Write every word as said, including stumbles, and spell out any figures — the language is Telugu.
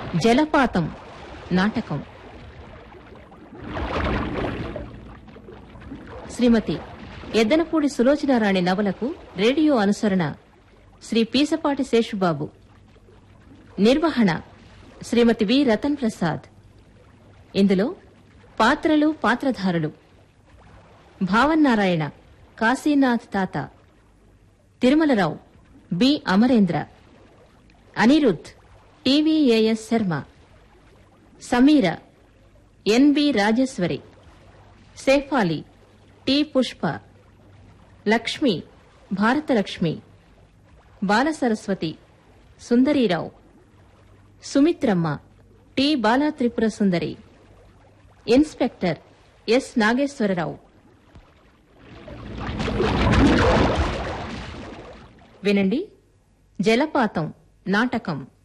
జలపాతం నాటకం. శ్రీమతి ఎద్దనపూడి సులోచనారాణి నవలకు రేడియో అనుసరణ శ్రీ పీసపాటి శేషుబాబు. నిర్వహణ శ్రీమతి వి రతన్ ప్రసాద్. ఇందులో పాత్రలు, పాత్రధారులు: భావన్నారాయణ కాశీనాథ్ తాత, Tirumalarao B Amarendra, Anirudh టీవీఏఎస్ Sharma, Sameera NB Rajeshwari, Shefali T Pushpa, Lakshmi Bharathalakshmi, Balasaraswathi Sundarirao, Sumitramma T Bala Tripura సుందరి, ఇన్స్పెక్టర్ ఎస్ నాగేశ్వరరావు. వినండి, జలపాతం నాటకం.